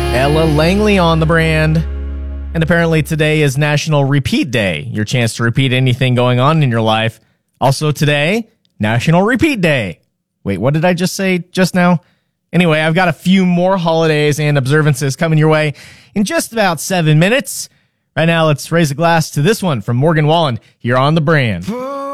Ella Langley on the brand. And apparently today is National Repeat Day. Your chance to repeat anything going on in your life. Also today, National Repeat Day. Wait, what did I just say just now? Anyway, I've got a few more holidays and observances coming your way in just about 7 minutes. Right now, let's raise a glass to this one from Morgan Wallen here on The Brand.